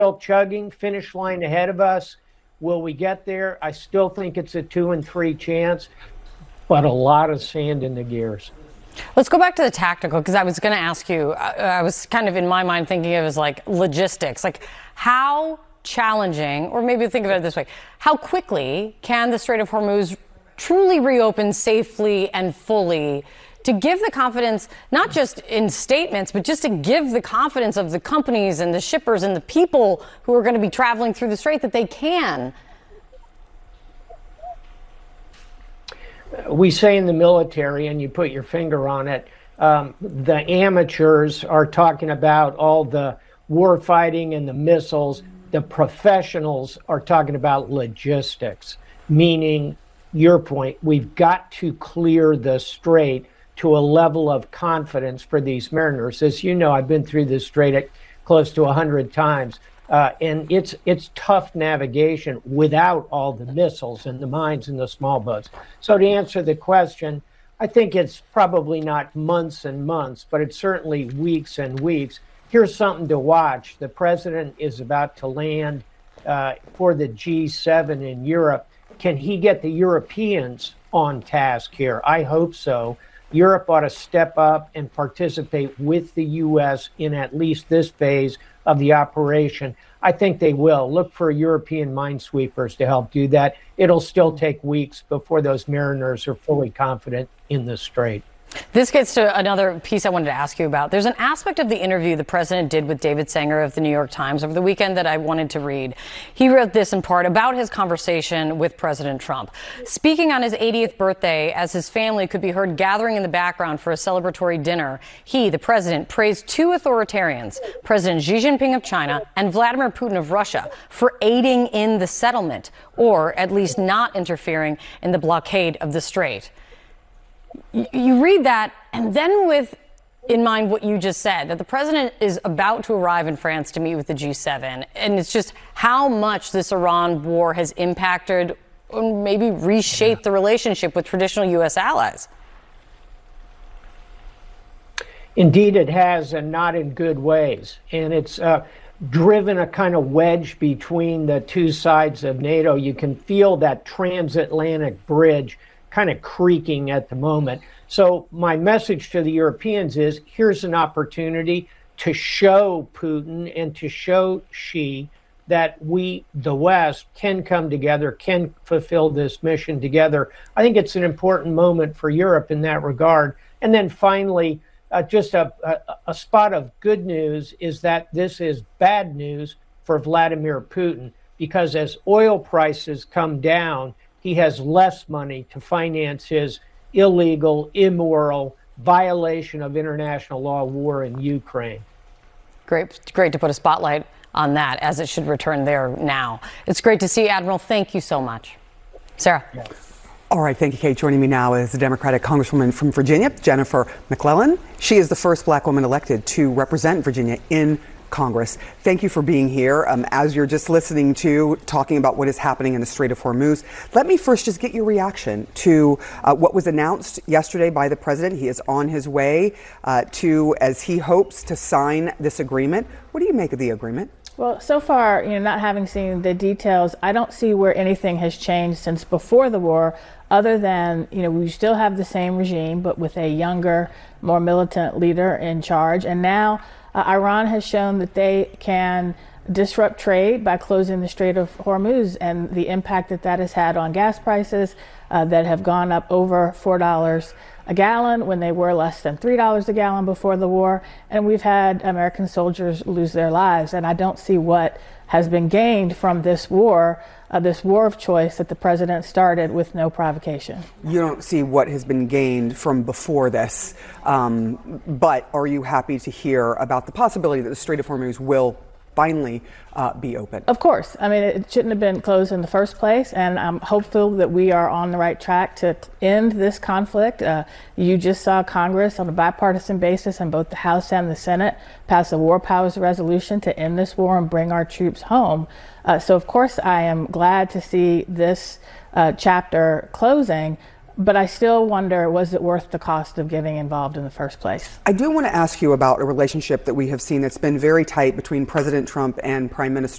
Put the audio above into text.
still chugging, finish line ahead of us. Will we get there? I still think it's a 2 and 3 chance, but a lot of sand in the gears. Let's go back to the tactical, because I was going to ask you, I was kind of in my mind thinking of it as like logistics, like how challenging, or maybe think of it this way, how quickly can the Strait of Hormuz truly reopen safely and fully to give the confidence, not just in statements, but just to give the confidence of the companies and the shippers and the people who are going to be traveling through the strait that they can? We say in the military, and you put your finger on it, the amateurs are talking about all the war fighting and the missiles. The professionals are talking about logistics, meaning your point, we've got to clear the strait to a level of confidence for these mariners. As you know, I've been through this strait close to 100 times. And it's tough navigation without all the missiles and the mines and the small boats. So to answer the question, I think it's probably not months and months, but it's certainly weeks and weeks. Here's something to watch. The president is about to land for the G7 in Europe. Can he get the Europeans on task here? I hope so. Europe ought to step up and participate with the U.S. in at least this phase of the operation. I think they will. Look for European minesweepers to help do that. It'll still take weeks before those mariners are fully confident in the strait. This gets to another piece I wanted to ask you about. There's an aspect of the interview the president did with David Sanger of the New York Times over the weekend that I wanted to read. He wrote this in part about his conversation with President Trump. Speaking on his 80th birthday, as his family could be heard gathering in the background for a celebratory dinner, he, the president, praised two authoritarians, President Xi Jinping of China and Vladimir Putin of Russia, for aiding in the settlement, or at least not interfering in the blockade of the strait. You read that, and then with in mind what you just said, that the president is about to arrive in France to meet with the G7, and it's just how much this Iran war has impacted or maybe reshaped the relationship with traditional U.S. allies. Indeed, it has, and not in good ways. And it's driven a kind of wedge between the two sides of NATO. You can feel that transatlantic bridge kind of creaking at the moment. So my message to the Europeans is, here's an opportunity to show Putin and to show Xi that we, the West, can come together, can fulfill this mission together. I think it's an important moment for Europe in that regard. And then finally, just a spot of good news is that this is bad news for Vladimir Putin, because as oil prices come down, he has less money to finance his illegal, immoral violation of international law war in Ukraine. Great to put a spotlight on that, as it should return there now. It's great to see, Admiral. Thank you so much. Sarah. Yes. All right, thank you, Kate. Joining me now is the Democratic Congresswoman from Virginia, Jennifer McClellan. She is the first black woman elected to represent Virginia in Congress. Thank you for being here. As you're just listening to, talking about what is happening in the Strait of Hormuz, let me first just get your reaction to what was announced yesterday by the president. He is on his way to, as he hopes, to sign this agreement. What do you make of the agreement? Well, so far, not having seen the details, I don't see where anything has changed since before the war, other than, we still have the same regime, but with a younger, more militant leader in charge. And now Iran has shown that they can disrupt trade by closing the Strait of Hormuz, and the impact that has had on gas prices that have gone up over $4 a gallon when they were less than $3 a gallon before the war. And we've had American soldiers lose their lives. And I don't see what has been gained from this war of choice that the president started with no provocation. You don't see what has been gained from before this, but are you happy to hear about the possibility that the Strait of Hormuz will finally be open? Of course. I mean, it shouldn't have been closed in the first place, and I'm hopeful that we are on the right track to end this conflict. You just saw Congress on a bipartisan basis in both the House and the Senate pass a war powers resolution to end this war and bring our troops home. So of course I am glad to see this chapter closing. But I still wonder, was it worth the cost of getting involved in the first place? I do want to ask you about a relationship that we have seen that's been very tight between President Trump and Prime Minister